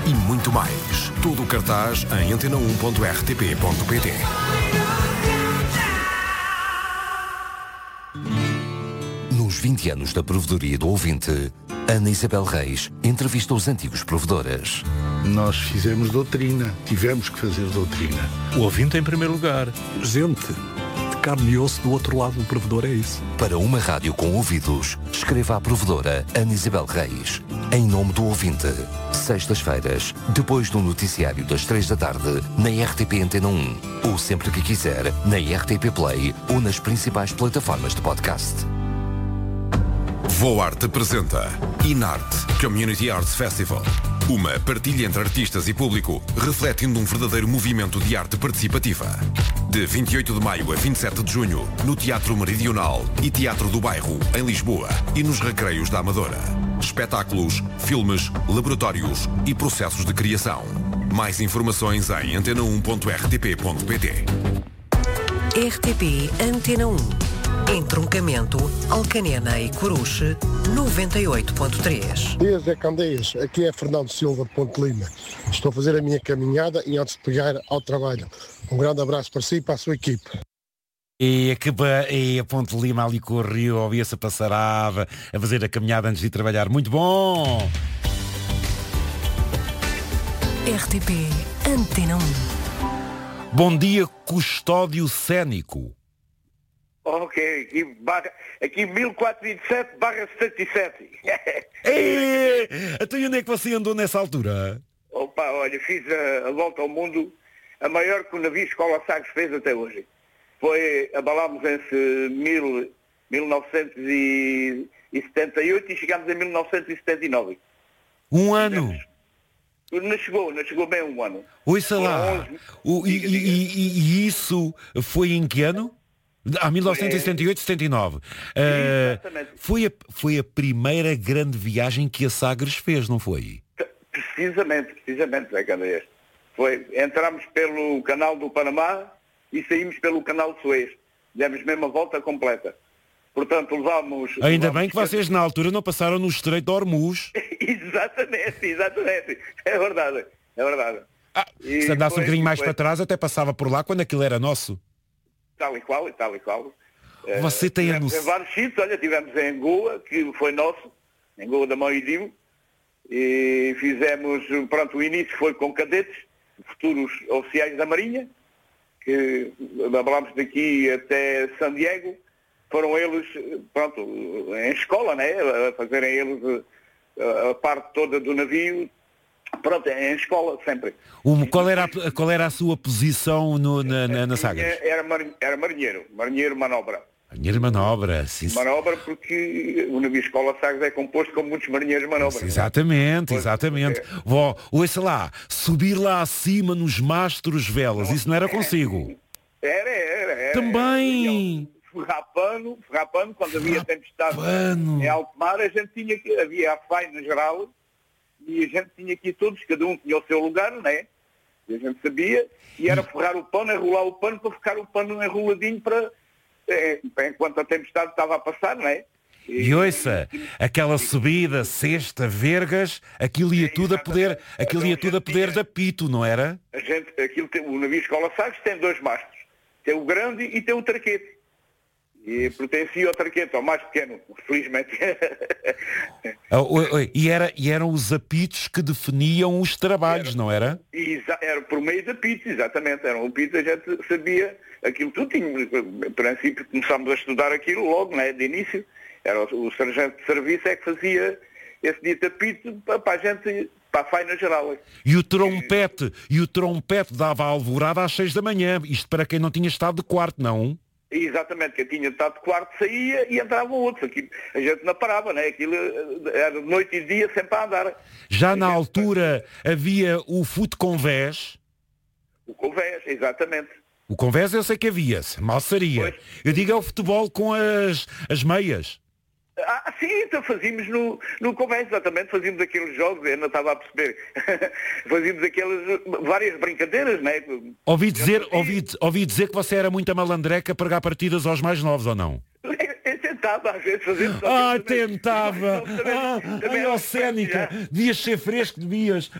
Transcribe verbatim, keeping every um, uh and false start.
e muito mais. Todo o cartaz em antena um ponto r t p ponto p t. Nos vinte anos da provedoria do ouvinte, Ana Isabel Reis entrevistou os antigos provedores. Nós fizemos doutrina, tivemos que fazer doutrina. O ouvinte em primeiro lugar. Gente de carne e osso do outro lado do provedor, é isso. Para uma rádio com ouvidos, escreva à provedora Ana Isabel Reis, em nome do ouvinte. Sextas-feiras, depois do noticiário das três da tarde, na R T P Antena um. Ou sempre que quiser, na R T P Play ou nas principais plataformas de podcast. Voarte apresenta Inarte Community Arts Festival. Uma partilha entre artistas e público, refletindo um verdadeiro movimento de arte participativa. De vinte e oito de maio a vinte e sete de junho, no Teatro Meridional e Teatro do Bairro, em Lisboa, e nos Recreios da Amadora. Espetáculos, filmes, laboratórios e processos de criação. Mais informações em antena um ponto r t p ponto p t. R T P Antena um. Entroncamento, Alcanena e Coruche, noventa e oito ponto três. Dias é Candeias, aqui é Fernando Silva de Ponte Lima. Estou a fazer a minha caminhada e antes de pegar ao trabalho. Um grande abraço para si e para a sua equipe. E a, que, e a Ponte Lima ali com o rio, ouvia-se a passarada, a fazer a caminhada antes de ir trabalhar. Muito bom! R T P Antena um. Bom dia, custódio cénico. Ok, aqui, barra, aqui mil quatrocentos e vinte e sete barra setenta e sete. Ei, então onde é que você andou nessa altura? Opa, olha, fiz a, a volta ao mundo, a maior que o navio Escola Sagres fez até hoje. Foi, abalámos em mil, mil novecentos e setenta e oito e chegámos em mil novecentos e setenta e nove. Um ano? Não chegou, não chegou bem um ano. Ouça lá, o, e, e, e, e isso foi em que ano? Ah, mil novecentos e setenta e oito, setenta e nove. Uh, foi, a, foi a primeira grande viagem que a Sagres fez, não foi? Precisamente, precisamente, Zé Candeias. Foi, entramos pelo canal do Panamá e saímos pelo canal de Suez. Demos mesmo a volta completa. Portanto, levámos... Ainda levámos bem que vocês na altura não passaram no Estreito de Hormuz. Exatamente, exatamente. É verdade, é verdade. Ah, se andasse um bocadinho mais foi. para trás, até passava por lá quando aquilo era nosso. Tal e qual, e tal e qual. Você uh, tem a noção. Em vários sítios, olha, tivemos em Goa, que foi nosso, em Goa da Mão e Divo, e fizemos, pronto, o início foi com cadetes, futuros oficiais da Marinha, que falámos daqui até San Diego, foram eles, pronto, em escola, né, a fazerem eles a, a parte toda do navio, pronto, em escola sempre. Um, qual, era a, qual era a sua posição no, na, na, na Sagres? Era, era marinheiro, marinheiro manobra. Marinheiro manobra, sim. Manobra porque o navio Escola Sagres é composto com muitos marinheiros manobra. Exatamente, exatamente. Vó, ouça lá, subir lá acima nos mastros velas, isso não era consigo? Era, era, era. Também... Ferrapano, ferrapano, quando havia tempestade em alto mar, a gente tinha que, havia a faina geral, e a gente tinha aqui todos, cada um tinha o seu lugar, né? E a gente sabia, e era ferrar o pano, enrolar o pano, para ficar o pano enroladinho para, é, enquanto a tempestade estava a passar, né? E, e ouça, aquela subida, sexta, vergas, aquilo ia tudo a poder, aquilo ia tudo a poder da Pito, não era? A gente, aquilo tem, o navio Escola Sagres tem dois mastros, tem o grande e tem o traquete. E pertencia ao traquete, ao mais pequeno, felizmente. e, era, e eram os apitos que definiam os trabalhos, era, não era? Exa- era por meio de apitos, exatamente. Era um apito, a gente sabia aquilo tudo. Tinha, em princípio, começámos a estudar aquilo logo, né, de início. Era o, o sargento de serviço é que fazia esse dito apito para, para a gente, para a faina geral. E o trompete, e o trompete dava a alvorada às seis da manhã. Isto para quem não tinha estado de quarto, não? Exatamente, que tinha estado de quarto, saía e entravam outros. Aqui, a gente não parava, né? Aquilo era noite e dia sempre a andar. Já na altura havia o fute convés. O convés, exatamente. O convés eu sei que havia, mal seria. Pois. Eu digo é o futebol com as, as meias. Ah, sim, então fazíamos no, no convés, exatamente, fazíamos aqueles jogos, eu não estava a perceber. Fazíamos aquelas várias brincadeiras, não é? Ouvi dizer, ouvi, ouvi dizer que você era muito malandreca a pregar partidas aos mais novos, ou não? Eu tentava, às vezes, fazer... Ah, tentava! Ah, ai, ó, Cénica, devias ser fresco, devias.